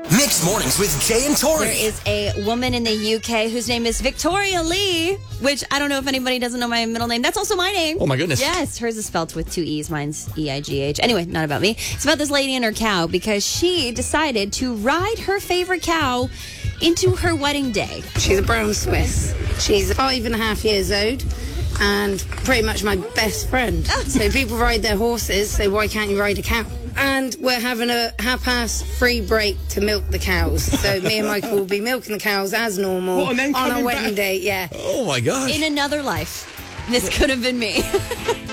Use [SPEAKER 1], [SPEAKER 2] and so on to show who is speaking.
[SPEAKER 1] Mixed Mornings with Jay and Tori.
[SPEAKER 2] There is a woman in the UK whose name is Victoria Lee, which I don't know if anybody doesn't know my middle name. That's also my name.
[SPEAKER 3] Oh, my goodness.
[SPEAKER 2] Yes, hers is spelled with 2 E's. Mine's E-I-G-H. Anyway, not about me. It's about this lady and her cow because she decided to ride her favorite cow into her wedding day.
[SPEAKER 4] She's a brown Swiss. She's 5.5 years old and pretty much my best friend. So people ride their horses, so why can't you ride a cow? And we're having a half-past free break to milk the cows. So me and Michael will be milking the cows as normal on our wedding day. Yeah.
[SPEAKER 3] Oh, my gosh.
[SPEAKER 2] In another life, this could have been me.